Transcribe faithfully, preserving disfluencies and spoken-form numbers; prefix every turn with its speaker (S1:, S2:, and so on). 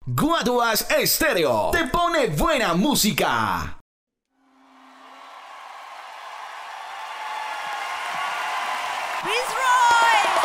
S1: Guaduas Estéreo te pone buena música.
S2: Please roll.